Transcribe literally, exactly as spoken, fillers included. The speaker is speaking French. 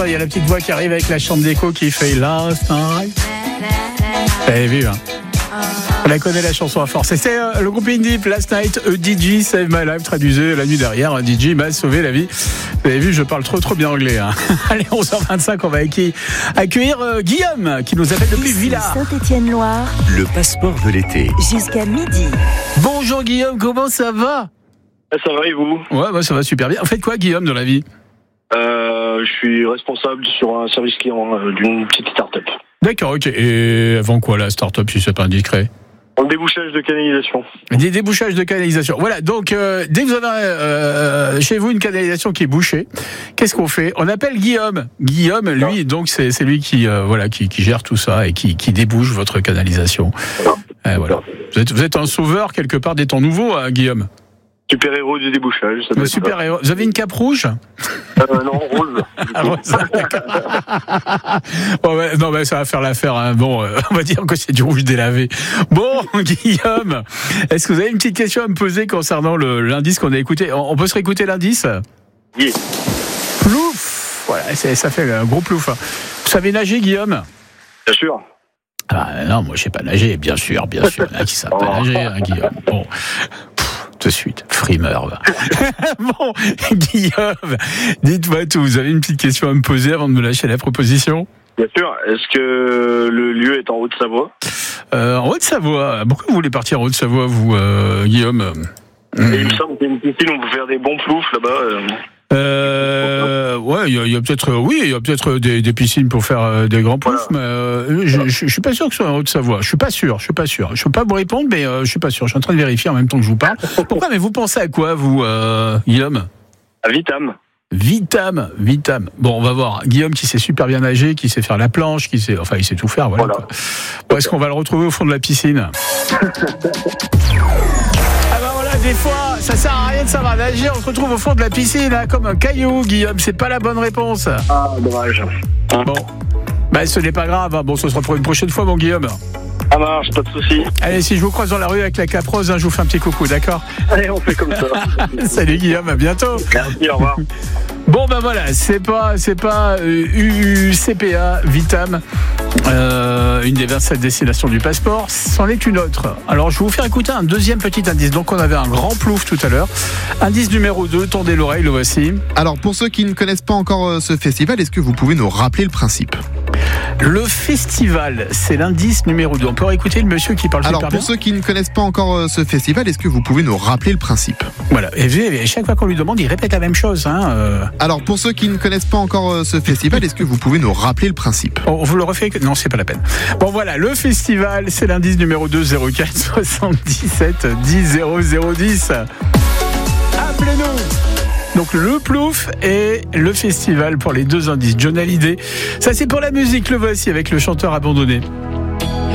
l'instant, il y a la petite voix qui arrive avec la chambre d'écho qui fait Last Night. Vous avez vu, hein? On la connaît la chanson à force. C'était euh, le groupe indie Last Night, A D J Save My Life, traduisez la nuit dernière, un D J m'a sauvé la vie. Vous avez vu, je parle trop trop bien anglais. Hein. Allez, onze heures vingt-cinq, on va accueillir, accueillir euh, Guillaume qui nous appelle depuis Villars. Saint-Étienne-Loire. Le passeport de l'été. Jusqu'à midi. Bonjour Guillaume, comment ça va? Ça va et vous? Ouais, bah, ça va super bien. Vous faites quoi Guillaume dans la vie? euh, Je suis responsable sur un service client euh, d'une petite start-up. D'accord, ok. Et avant quoi la start-up si c'est pas indiscret? En débouchage de canalisation. Des débouchages de canalisation. Voilà, donc euh, dès que vous avez euh, chez vous une canalisation qui est bouchée, qu'est-ce qu'on fait? On appelle Guillaume. Guillaume, lui, non. donc c'est, c'est lui qui, euh, voilà, qui, qui gère tout ça et qui, qui débouche votre canalisation. Euh, voilà. Vous êtes, vous êtes un sauveur quelque part des temps nouveaux, hein, Guillaume? Super héros du débouchage. Ça doit super héros. Vous avez une cape rouge? euh, Non, rose. Ah, rose bon, ouais, non, mais ça va faire l'affaire. Hein. Bon, euh, on va dire que c'est du rouge délavé. Bon, Guillaume, est-ce que vous avez une petite question à me poser concernant le, l'indice qu'on a écouté? On, on peut se réécouter l'indice? Oui. Plouf. Voilà, c'est, ça fait un gros plouf. Vous savez nager, Guillaume? Bien sûr. Ah non, moi je sais pas nager, bien sûr, bien sûr. Il y en a qui savent pas nager, hein, Guillaume. Bon. Tout de suite, frimeur. Bon, Guillaume, dites-moi tout. Vous avez une petite question à me poser avant de me lâcher la proposition? Bien sûr. Est-ce que le lieu est en Haute-Savoie? euh, En Haute-Savoie. Pourquoi vous voulez partir en Haute-Savoie, vous, euh, Guillaume? Et il me semble qu'il y a une piscine où on peut faire des bons ploufs là-bas. Euh... Euh, ouais, il y, y a peut-être, oui, il y a peut-être des, des piscines pour faire euh, des grands ploufs, voilà. mais euh, je, je, je suis pas sûr que ce soit en Haute-Savoie. Je suis pas sûr, je suis pas sûr. Je peux pas vous répondre, mais euh, je suis pas sûr. Je suis en train de vérifier en même temps que je vous parle. Pourquoi? Mais vous pensez à quoi, vous, euh, Guillaume? À Vitam. Vitam, Vitam. Bon, on va voir. Guillaume qui sait super bien nager, qui sait faire la planche, qui sait, enfin, il sait tout faire. Voilà. voilà. Bon, est-ce qu'on va le retrouver au fond de la piscine? Des fois, ça sert à rien de savoir nager, on se retrouve au fond de la piscine, hein, comme un caillou, Guillaume, c'est pas la bonne réponse. Ah, dommage. Bon, bah ce n'est pas grave, hein. Bon, ce sera pour une prochaine fois, mon Guillaume. Ça marche, pas de soucis. Allez, si je vous croise dans la rue avec la cape rose, hein, je vous fais un petit coucou, d'accord? Allez, on fait comme ça. Salut Guillaume, à bientôt. Merci, au revoir. Bon ben voilà, c'est pas c'est pas euh, U C P A Vitam, euh, une des vingt-sept destinations du passeport, c'en est une autre. Alors je vais vous faire écouter un deuxième petit indice. Donc on avait un grand plouf tout à l'heure. Indice numéro deux, tendez l'oreille, le voici. Alors pour ceux qui ne connaissent pas encore ce festival, est-ce que vous pouvez nous rappeler le principe? Le festival, c'est l'indice numéro deux. On peut réécouter le monsieur qui parle Alors, super bien. Alors, pour ceux qui ne connaissent pas encore ce festival, est-ce que vous pouvez nous rappeler le principe? Voilà, et chaque fois qu'on lui demande, il répète la même chose. Hein, euh... Alors, pour ceux qui ne connaissent pas encore ce festival, est-ce que vous pouvez nous rappeler le principe? On vous le refait? Non, c'est pas la peine. Bon, voilà, le festival, c'est l'indice numéro deux, zéro quatre soixante-dix-sept dix zéro zéro dix. Appelez-nous! Donc le plouf et le festival pour les deux indices. John Hallyday. Ça c'est pour la musique, le voici avec le chanteur abandonné.